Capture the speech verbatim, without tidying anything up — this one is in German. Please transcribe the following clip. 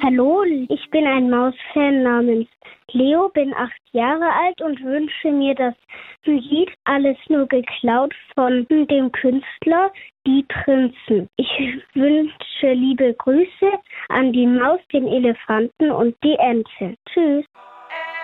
Hallo, ich bin ein Mausfan namens Leo, bin acht Jahre alt und wünsche mir das Lied Alles nur geklaut von dem Künstler Die Prinzen. Ich wünsche liebe Grüße an die Maus, den Elefanten und die Ente. Tschüss.